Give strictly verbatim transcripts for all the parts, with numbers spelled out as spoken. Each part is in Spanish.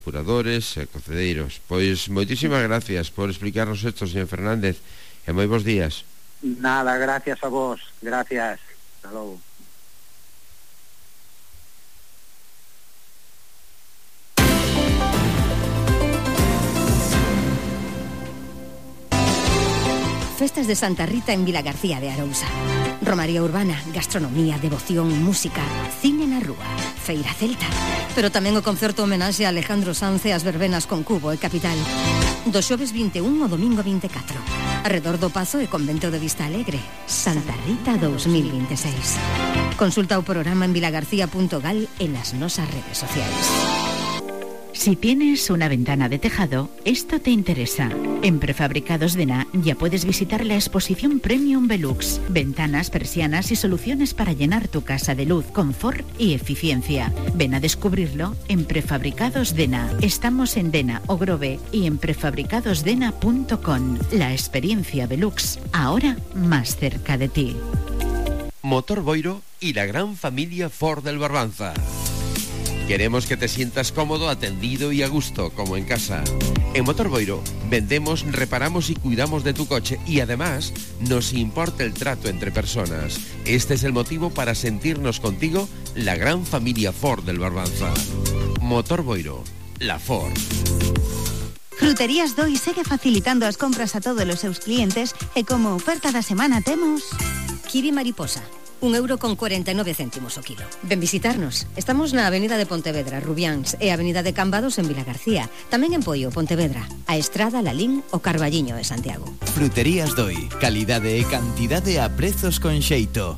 curadores e cocedeiros. Pois moitísimas gracias por explicarnos isto, señor Fernández, e moi bons días. Nada, gracias a vos, gracias. Hasta logo. Festas de Santa Rita en Vilagarcía de Arousa. Romaría urbana, gastronomía, devoción, música, cine na rúa, feira celta. Pero tamén o concerto homenaxe a Alejandro Sanz e as verbenas con Cubo e Capital. Do xoves vinte e un ao domingo vinte e catro. Arredor do Pazo e Convento de Vista Alegre. Santa Rita dos mil vinte e seis. Consulta o programa en vilagarcía punto gal e nas nosas redes sociais. Si tienes una ventana de tejado, esto te interesa. En Prefabricados Dena ya puedes visitar la exposición Premium Velux. Ventanas, persianas y soluciones para llenar tu casa de luz, confort y eficiencia. Ven a descubrirlo en Prefabricados Dena. Estamos en Dena, Ogrove y en prefabricados dena punto com. La experiencia Velux, ahora más cerca de ti. Motor Boiro y la gran familia Ford del Barbanza. Queremos que te sientas cómodo, atendido y a gusto, como en casa. En Motor Boiro vendemos, reparamos y cuidamos de tu coche y además nos importa el trato entre personas. Este es el motivo para sentirnos contigo la gran familia Ford del Barbanza. Motor Boiro, la Ford. Fruterías Doi segue facilitando as compras a todos os seus clientes e como oferta da semana temos Kiwi mariposa. Un euro con cuarenta e nove céntimos o kilo. Ven visitarnos. Estamos na Avenida de Pontevedra, Rubiáns, e Avenida de Cambados en Vilagarcía. Tamén en Poio, Pontevedra. A Estrada, Lalín, o Carballiño de Santiago. Fruterías Doi. Calidade e cantidade a prezos con xeito.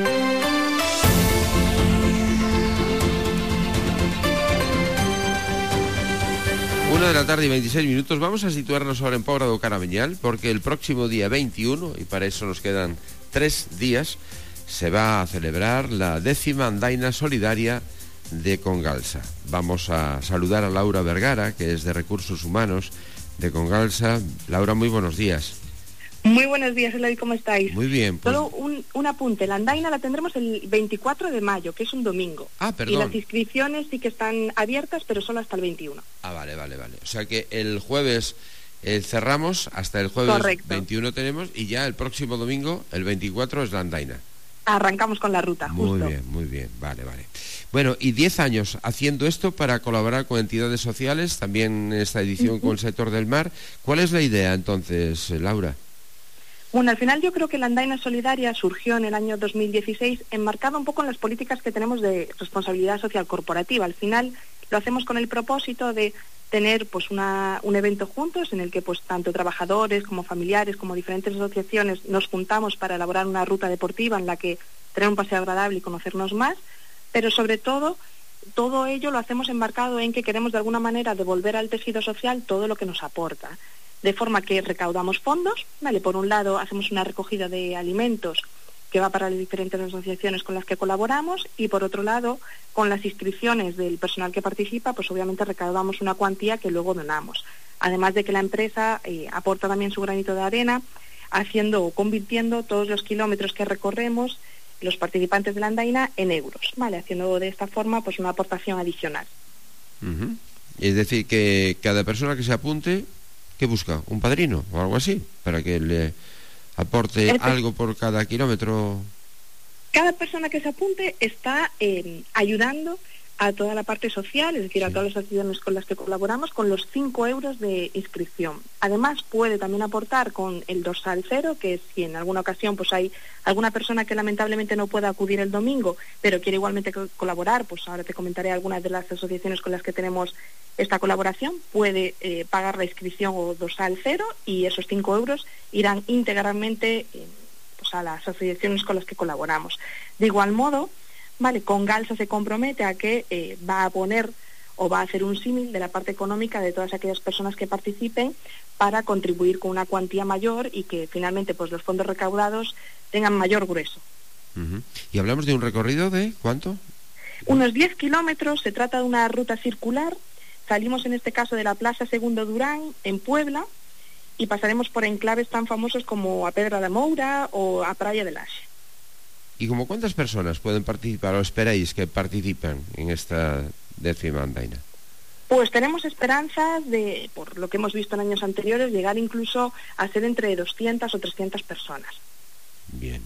Una de la tarde y veintiséis minutos. Vamos a situarnos ahora en Pobra do Caraveñal, porque el próximo día veintiuno, y para eso nos quedan tres días, se va a celebrar la décima andaina solidaria de Congalsa. Vamos a saludar a Laura Vergara, que es de Recursos Humanos de Congalsa. Laura, muy buenos días. Muy buenos días, Eloy, ¿cómo estáis? Muy bien. Pues... Solo un, un apunte, la andaina la tendremos el veinticuatro de mayo, que es un domingo. Ah, perdón. Y las inscripciones sí que están abiertas, pero solo hasta el veintiuno. Ah, vale, vale, vale. O sea que el jueves eh, cerramos, hasta el jueves Correcto. veintiuno tenemos, y ya el próximo domingo, el veinticuatro, es la andaina. Arrancamos con la ruta, muy justo. Muy bien, muy bien, vale, vale. Bueno, y diez años haciendo esto para colaborar con entidades sociales, también esta edición uh-huh. con el sector del mar. ¿Cuál es la idea entonces, Laura? Bueno, al final yo creo que la andaina solidaria surgió en el año dos mil dieciséis enmarcada un poco en las políticas que tenemos de responsabilidad social corporativa. Al final lo hacemos con el propósito de tener pues una, un evento juntos en el que pues tanto trabajadores como familiares como diferentes asociaciones nos juntamos para elaborar una ruta deportiva en la que tener un paseo agradable y conocernos más, pero sobre todo todo ello lo hacemos enmarcado en que queremos de alguna manera devolver al tejido social todo lo que nos aporta, de forma que recaudamos fondos, vale, por un lado hacemos una recogida de alimentos que va para las diferentes asociaciones con las que colaboramos, y por otro lado, con las inscripciones del personal que participa, pues obviamente recaudamos una cuantía que luego donamos. Además de que la empresa eh, aporta también su granito de arena, haciendo o convirtiendo todos los kilómetros que recorremos los participantes de la andaina en euros, ¿vale? Haciendo de esta forma pues una aportación adicional. Uh-huh. Es decir, que cada persona que se apunte, ¿qué busca? ¿Un padrino o algo así? Para que le aporte este, algo por cada kilómetro. Cada persona que se apunte está eh, ayudando a toda la parte social, es decir, sí. a todas las asociaciones con las que colaboramos, con los cinco euros de inscripción. Además, puede también aportar con el dorsal cero, que si en alguna ocasión pues hay alguna persona que lamentablemente no pueda acudir el domingo, pero quiere igualmente co- colaborar, pues ahora te comentaré algunas de las asociaciones con las que tenemos esta colaboración, puede eh, pagar la inscripción o dorsal cero, y esos cinco euros irán íntegramente eh, pues a las asociaciones con las que colaboramos. De igual modo, vale, Congalsa se compromete a que eh, va a poner o va a hacer un símil de la parte económica de todas aquellas personas que participen para contribuir con una cuantía mayor y que finalmente pues los fondos recaudados tengan mayor grueso. Uh-huh. Y hablamos de un recorrido de ¿cuánto? Unos diez kilómetros, se trata de una ruta circular. Salimos en este caso de la Plaza Segundo Durán en Puebla y pasaremos por enclaves tan famosos como a Pedra da Moura o a Praia de Laxe. ¿Y como cuántas personas pueden participar o esperáis que participen en esta décima andaina? Pues tenemos esperanzas de, por lo que hemos visto en años anteriores, llegar incluso a ser entre doscientas o trescientas personas. Bien.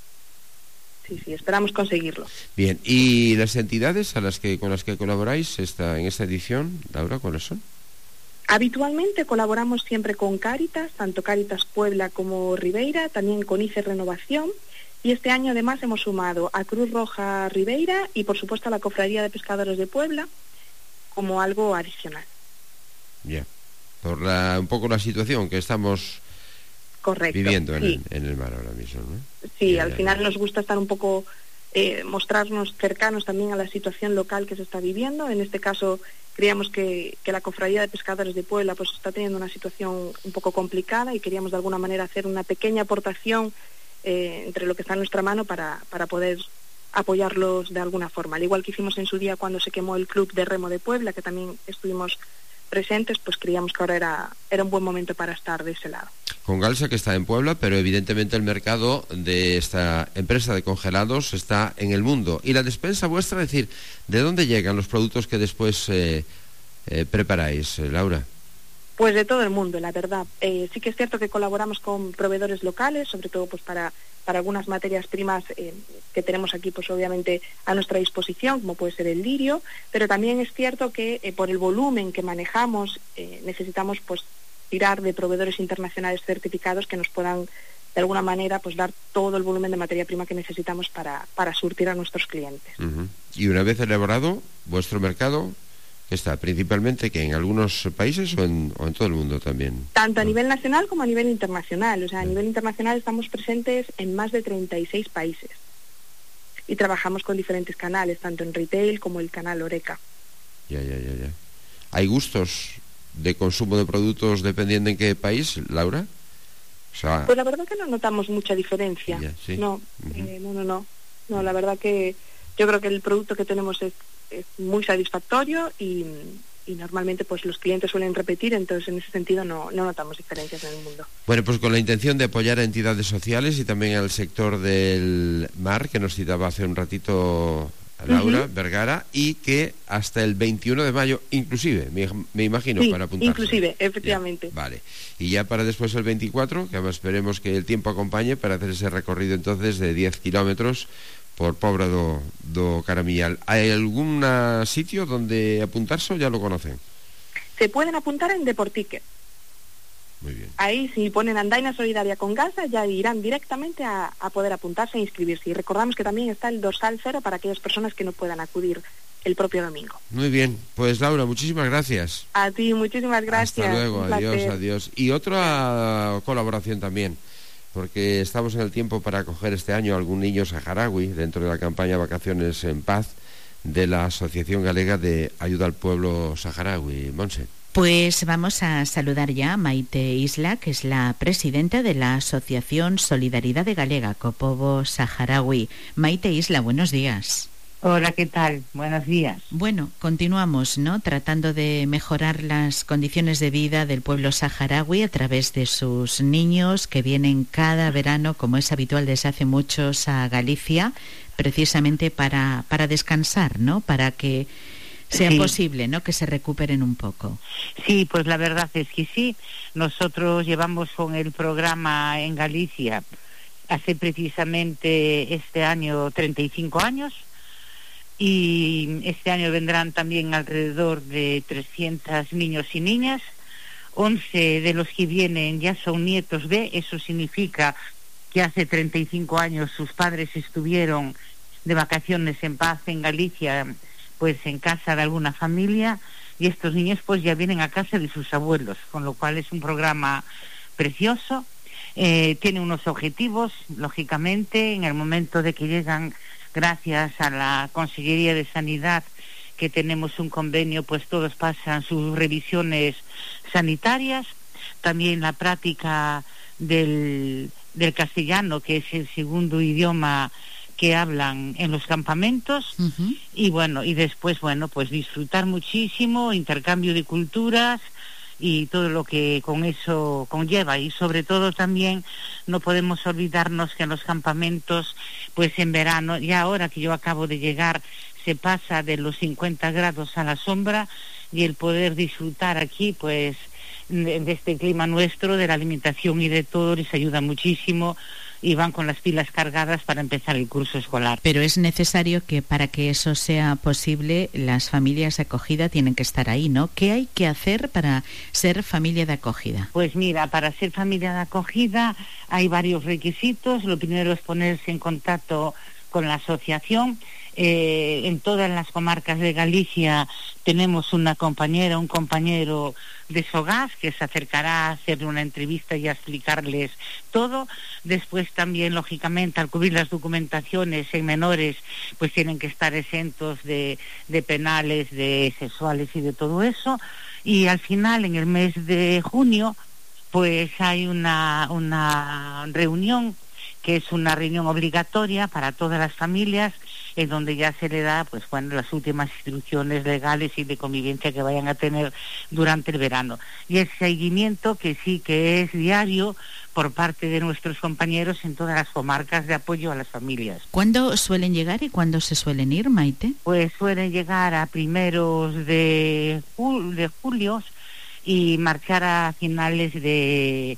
Sí, sí, esperamos conseguirlo. Bien, ¿y las entidades a las que con las que colaboráis esta, en esta edición, Laura, cuáles son? Habitualmente colaboramos siempre con Cáritas, tanto Cáritas Puebla como Ribeira, también con I C E Renovación, y este año además hemos sumado a Cruz Roja Ribeira y por supuesto a la Cofradía de Pescadores de Puebla como algo adicional. Ya, por la, un poco la situación que estamos... Correcto, viviendo en, sí. el, en el mar ahora mismo, ¿no? Sí, ya, al ya, final ya. nos gusta estar un poco, eh, mostrarnos cercanos también a la situación local que se está viviendo. En este caso, creíamos que, que la Cofradía de Pescadores de Puebla pues está teniendo una situación un poco complicada y queríamos de alguna manera hacer una pequeña aportación eh, entre lo que está en nuestra mano para, para poder apoyarlos de alguna forma. Al igual que hicimos en su día cuando se quemó el Club de Remo de Puebla, que también estuvimos presentes, pues creíamos que ahora era, era un buen momento para estar de ese lado. Con Galsa, que está en Puebla, pero evidentemente el mercado de esta empresa de congelados está en el mundo. ¿Y la despensa vuestra? Es decir, ¿de dónde llegan los productos que después eh, eh, preparáis, eh, Laura? Pues de todo el mundo, la verdad. Eh, sí que es cierto que colaboramos con proveedores locales, sobre todo pues para, para algunas materias primas eh, que tenemos aquí pues obviamente a nuestra disposición, como puede ser el lirio, pero también es cierto que eh, por el volumen que manejamos eh, necesitamos pues tirar de proveedores internacionales certificados que nos puedan de alguna manera pues dar todo el volumen de materia prima que necesitamos para, para surtir a nuestros clientes. Uh-huh. Y una vez elaborado, vuestro mercado está principalmente que en algunos países o en, o en todo el mundo también. Tanto a nivel nacional como a nivel internacional. O sea, a nivel internacional estamos presentes en más de treinta y seis países. Y trabajamos con diferentes canales, tanto en retail como el canal Oreca. Ya, ya, ya, ya. ¿Hay gustos de consumo de productos dependiendo en qué país, Laura? O sea... Pues la verdad que no notamos mucha diferencia. Ya, ¿sí? No, uh-huh. eh, no, no, no. No, la verdad que yo creo que el producto que tenemos es es muy satisfactorio y, y normalmente pues los clientes suelen repetir, entonces en ese sentido no, no notamos diferencias en el mundo. Bueno, pues con la intención de apoyar a entidades sociales y también al sector del mar, que nos citaba hace un ratito Laura uh-huh. Vergara, y que hasta el veintiuno de mayo, inclusive, me, me imagino, sí, para apuntarse. Inclusive, efectivamente. Ya, vale. Y ya para después el veinticuatro, que además esperemos que el tiempo acompañe para hacer ese recorrido entonces de diez kilómetros por Pobra do, do Caramillal. ¿Hay algún sitio donde apuntarse o ya lo conocen? Se pueden apuntar en Deporticket. Muy bien. Ahí si ponen Andaina Solidaria con Galsa ya irán directamente a, a poder apuntarse e inscribirse. Y recordamos que también está el dorsal cero para aquellas personas que no puedan acudir el propio domingo. Muy bien, pues Laura, muchísimas gracias. A ti, muchísimas gracias. Hasta luego, adiós, adiós. Y otra colaboración también, porque estamos en el tiempo para acoger este año a algún niño saharaui dentro de la campaña Vacaciones en Paz de la Asociación Galega de Ayuda al Pueblo Saharaui. Monse. Pues vamos a saludar ya a Maite Isla, que es la presidenta de la Asociación Solidaridade Galega co Pobo Saharaui. Maite Isla, buenos días. Hola, ¿qué tal? Buenos días. Bueno, continuamos, ¿no?, tratando de mejorar las condiciones de vida del pueblo saharaui a través de sus niños que vienen cada verano, como es habitual desde hace muchos, a Galicia, precisamente para, para descansar, ¿no?, para que sea sí. posible, ¿no?, que se recuperen un poco. Sí, pues la verdad es que sí. Nosotros llevamos con el programa en Galicia hace precisamente este año treinta y cinco años. Y este año vendrán también alrededor de trescientos niños y niñas. once de los que vienen ya son nietos de, eso significa que hace treinta y cinco años sus padres estuvieron de vacaciones en paz en Galicia, pues en casa de alguna familia, y estos niños pues ya vienen a casa de sus abuelos, con lo cual es un programa precioso. Eh, tiene unos objetivos, lógicamente, en el momento de que llegan, gracias a la Consejería de Sanidad, que tenemos un convenio, pues todos pasan sus revisiones sanitarias, también la práctica del, del castellano, que es el segundo idioma que hablan en los campamentos, uh-huh. y bueno, y después, bueno, pues disfrutar muchísimo, intercambio de culturas y todo lo que con eso conlleva, y sobre todo también no podemos olvidarnos que en los campamentos, pues en verano, ya ahora que yo acabo de llegar, se pasa de los cincuenta grados a la sombra, y el poder disfrutar aquí, pues, de, de este clima nuestro, de la alimentación y de todo, les ayuda muchísimo y van con las pilas cargadas para empezar el curso escolar. Pero es necesario que para que eso sea posible, las familias de acogida tienen que estar ahí, ¿no? ¿Qué hay que hacer para ser familia de acogida? Pues mira, para ser familia de acogida hay varios requisitos. Lo primero es ponerse en contacto con la asociación. Eh, en todas las comarcas de Galicia tenemos una compañera, un compañero de SOGAS que se acercará a hacerle una entrevista y a explicarles todo. Después también, lógicamente, al cubrir las documentaciones en menores, pues tienen que estar exentos de, de penales, de sexuales y de todo eso. Y al final, en el mes de junio, pues hay una, una reunión que es una reunión obligatoria para todas las familias, en donde ya se le da, pues bueno, las últimas instrucciones legales y de convivencia que vayan a tener durante el verano. Y el seguimiento, que sí que es diario por parte de nuestros compañeros en todas las comarcas de apoyo a las familias. ¿Cuándo suelen llegar y cuándo se suelen ir, Maite? Pues suelen llegar a primeros de, jul- de julio y marchar a finales de,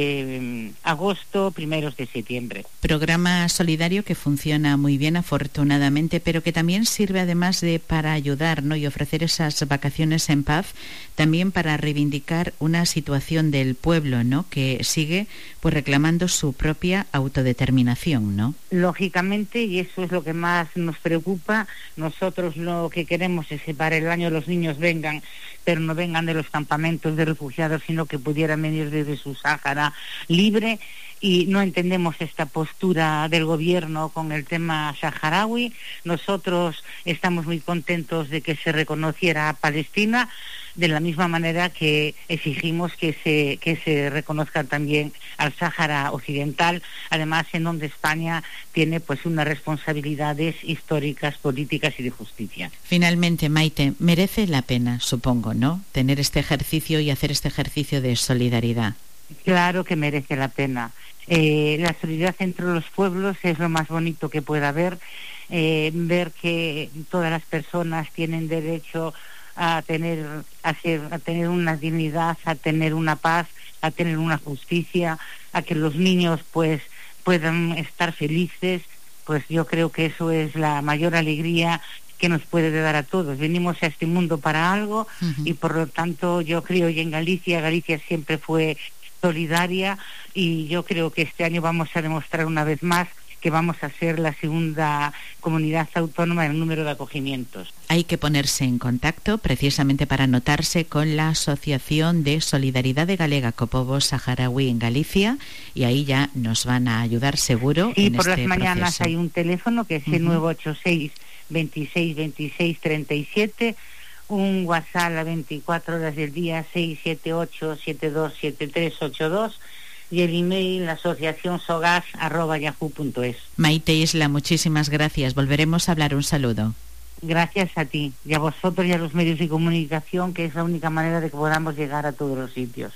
de um, agosto, primeros de septiembre. Programa solidario que funciona muy bien, afortunadamente, pero que también sirve además de para ayudar, ¿no?, y ofrecer esas vacaciones en paz, también para reivindicar una situación del pueblo, ¿no?, que sigue pues reclamando su propia autodeterminación, ¿no? Lógicamente, y eso es lo que más nos preocupa. Nosotros lo que queremos es que para el año los niños vengan, pero no vengan de los campamentos de refugiados, sino que pudieran venir desde su Sáhara libre, y no entendemos esta postura del gobierno con el tema saharaui. Nosotros estamos muy contentos de que se reconociera a Palestina, de la misma manera que exigimos que se, que se reconozca también al Sáhara Occidental, además en donde España tiene pues unas responsabilidades históricas, políticas y de justicia. Finalmente, Maite, merece la pena, supongo, ¿no?, tener este ejercicio y hacer este ejercicio de solidaridad. Claro que merece la pena. Eh, la solidaridad entre los pueblos es lo más bonito que pueda haber. Eh, ver que todas las personas tienen derecho a tener, a, ser, a tener una dignidad, a tener una paz, a tener una justicia, a que los niños pues puedan estar felices, pues yo creo que eso es la mayor alegría que nos puede dar a todos. Venimos a este mundo para algo, uh-huh. y por lo tanto yo creo, y en Galicia, Galicia siempre fue solidaria, y yo creo que este año vamos a demostrar una vez más que vamos a ser la segunda comunidad autónoma en el número de acogimientos. Hay que ponerse en contacto precisamente para anotarse con la Asociación de Solidaridad de Galega Copobo Saharaui en Galicia, y ahí ya nos van a ayudar seguro. Sí, en por este las mañanas proceso. Hay un teléfono que es el uh-huh. nueve ocho seis, veintiséis, veintiséis, treinta y siete, un WhatsApp a veinticuatro horas del día, seis siete ocho, siete dos siete tres ocho dos, y el email asociación sogas arroba yahoo punto es. Maite Isla, muchísimas gracias. Volveremos a hablar. Un saludo. Gracias a ti y a vosotros y a los medios de comunicación, que es la única manera de que podamos llegar a todos los sitios.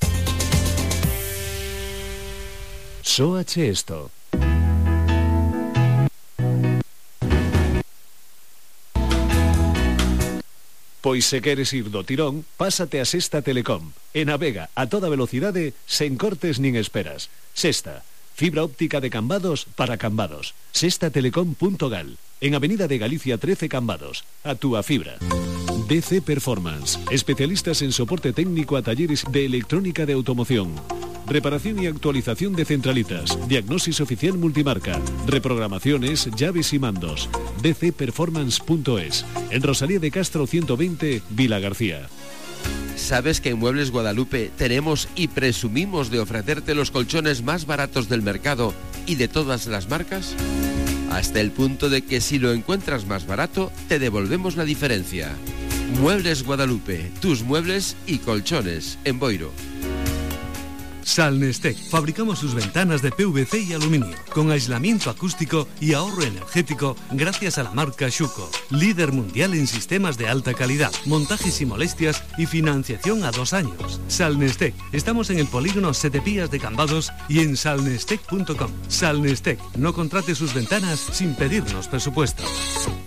Sóache esto. Pois se queres ir do tirón, pásate a Sexta Telecom. E navega a toda velocidade, sen cortes nin esperas. Sexta, fibra óptica de Cambados para Cambados. sexta telecom punto gal. En Avenida de Galicia trece Cambados. A túa fibra. D C Performance, especialistas en soporte técnico a talleres de electrónica de automoción. Reparación y actualización de centralitas, diagnosis oficial multimarca, reprogramaciones, llaves y mandos. D C performance punto es. En Rosalía de Castro ciento veinte, Vila García. ¿Sabes que en Muebles Guadalupe tenemos y presumimos de ofrecerte los colchones más baratos del mercado y de todas las marcas? Hasta el punto de que si lo encuentras más barato, te devolvemos la diferencia. Muebles Guadalupe, tus muebles y colchones en Boiro. Salnestec. Fabricamos sus ventanas de P V C y aluminio, con aislamiento acústico y ahorro energético gracias a la marca Schuco, líder mundial en sistemas de alta calidad, montajes y molestias y financiación a dos años. Salnestec. Estamos en el polígono Sete Pías de Cambados y en salnestec punto com. Salnestec. No contrate sus ventanas sin pedirnos presupuesto.